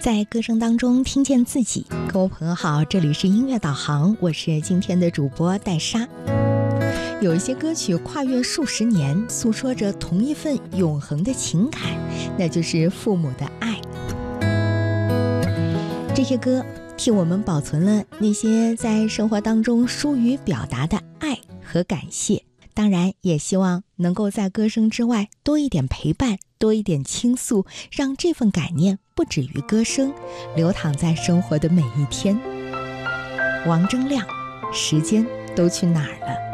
在歌声当中听见自己。各位朋友好，这里是音乐导航，我是今天的主播戴莎。有一些歌曲跨越数十年，诉说着同一份永恒的情感，那就是父母的爱。这些歌替我们保存了那些在生活当中疏于表达的爱和感谢，当然也希望能够在歌声之外多一点陪伴，多一点倾诉，让这份感念不止于歌声，流淌在生活的每一天。王铮亮，时间都去哪儿了？